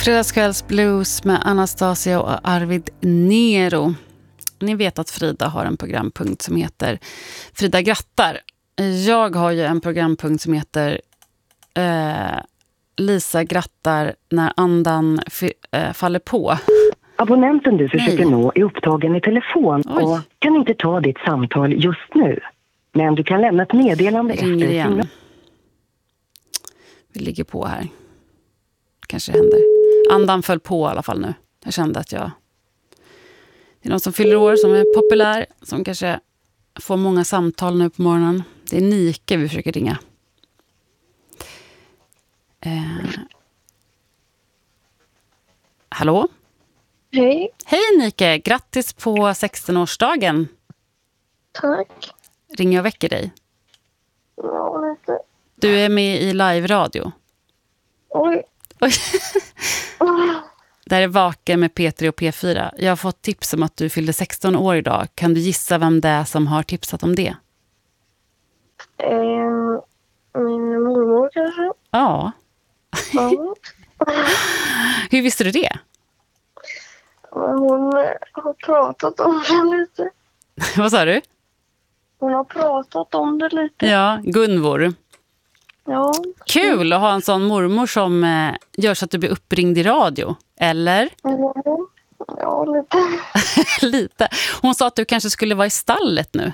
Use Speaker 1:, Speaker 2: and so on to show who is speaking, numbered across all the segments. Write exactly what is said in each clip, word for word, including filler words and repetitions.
Speaker 1: Fredagskvällsblues med Anastasia och Arvid Nero. Ni vet att Frida har en programpunkt som heter Frida grattar. Jag har ju en programpunkt som heter eh, Lisa grattar när andan f- eh, faller på.
Speaker 2: Abonnenten du försöker
Speaker 1: Nej.
Speaker 2: nå är upptagen i telefon
Speaker 1: Oj.
Speaker 2: och kan inte ta ditt samtal just nu. Men du kan lämna ett meddelande
Speaker 1: Jag ringer
Speaker 2: efter
Speaker 1: igen.
Speaker 2: signal.
Speaker 1: Vi ligger på här. Kanske händer. Andan föll på i alla fall nu. Jag kände att jag... Det är någon som fyller år som är populär. Som kanske får många samtal nu på morgonen. Det är Nike vi försöker ringa. Eh. Hallå?
Speaker 3: Hej.
Speaker 1: Hej Nike, grattis på sexton-årsdagen.
Speaker 3: Tack.
Speaker 1: Ringer jag och väcker dig?
Speaker 3: Ja, lite.
Speaker 1: Du är med i live-radio.
Speaker 3: Oj.
Speaker 1: Oj. Det här är Vaken med P tre och P fyra. Jag har fått tips om att du fyllde sexton år idag. Kan du gissa vem det är som har tipsat om det?
Speaker 3: Eh, min mormor kanske?
Speaker 1: Ja.
Speaker 3: Ja.
Speaker 1: Hur visste du det?
Speaker 3: Men hon eh, har pratat om det lite.
Speaker 1: Vad sa du?
Speaker 3: Hon har pratat om det lite.
Speaker 1: Ja, Gunvor.
Speaker 3: Ja.
Speaker 1: Kul att ha en sån mormor som eh, gör så att du blir uppringd i radio. Eller?
Speaker 3: Ja, ja lite.
Speaker 1: Lite. Hon sa att du kanske skulle vara i stallet nu.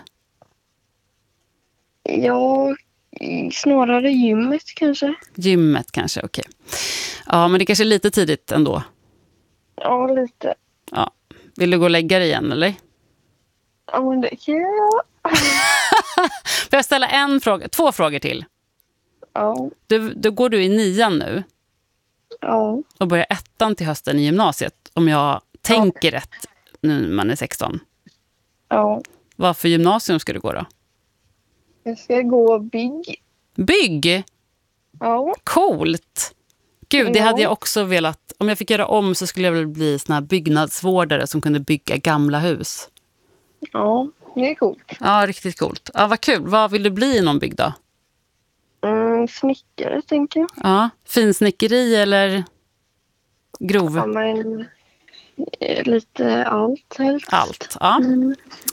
Speaker 3: Ja, snarare gymmet kanske.
Speaker 1: Gymmet kanske, okej. Ja, men det kanske är lite tidigt ändå.
Speaker 3: Ja, lite.
Speaker 1: Ja. Vill du gå och lägga dig igen, eller?
Speaker 3: Ja, men det kan jag.
Speaker 1: Får jag ställa en fråga, två frågor till?
Speaker 3: Ja.
Speaker 1: Du, då går du i nian nu
Speaker 3: Ja.
Speaker 1: och börjar ettan till hösten i gymnasiet. Om jag tänker rätt nu när man är sexton.
Speaker 3: Ja.
Speaker 1: Vad för gymnasium ska du gå då?
Speaker 3: Jag ska gå bygg.
Speaker 1: Bygg!
Speaker 3: Ja.
Speaker 1: Coolt! Gud, det
Speaker 3: Ja.
Speaker 1: hade jag också velat. Om jag fick göra om så skulle jag väl bli såna här byggnadsvårdare som kunde bygga gamla hus.
Speaker 3: Ja, det är coolt.
Speaker 1: Ja, riktigt coolt. Ja, vad kul. Vad vill du bli i någon bygg då?
Speaker 3: Mm, snickare tänker jag.
Speaker 1: Ja, finsnickeri eller grov?
Speaker 3: Ja, men eh, lite allt helst.
Speaker 1: Allt, ja.
Speaker 3: Mm.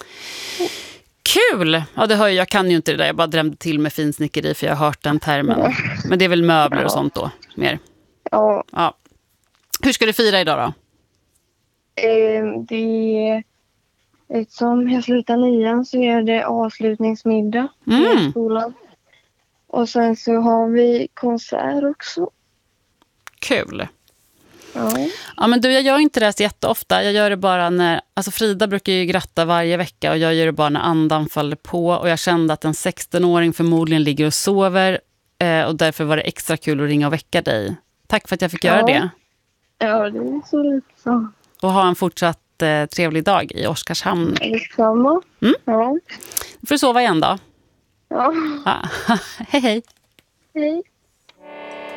Speaker 1: Kul! Ja, det hör jag, jag kan ju inte det där. Jag bara drämde till med finsnickeri för jag har hört den termen. Men det är väl möbler och sånt då, mer.
Speaker 3: Ja,
Speaker 1: Ja. Hur ska du fira idag då?
Speaker 3: eh, det eftersom jag slutar nian så är det avslutningsmiddag
Speaker 1: Mm.
Speaker 3: i skolan. Och sen så har vi konsert också.
Speaker 1: Kul.
Speaker 3: Ja.
Speaker 1: Ja, men du, jag gör inte det här så jätteofta. Jag gör det bara när... Alltså Frida brukar ju gratta varje vecka och jag gör det bara när andan faller på. Och jag kände att en sexton-åring förmodligen ligger och sover. Eh, och därför var det extra kul att ringa och väcka dig. Tack för att jag fick göra
Speaker 3: Ja.
Speaker 1: det.
Speaker 3: Ja, det är så lite så.
Speaker 1: Och ha en fortsatt eh, trevlig dag i Oskarshamn.
Speaker 3: Detsamma.
Speaker 1: Mm.
Speaker 3: Ja.
Speaker 1: Får du sova igen då?
Speaker 3: Ja.
Speaker 1: Ja. Hej hej.
Speaker 3: Hej.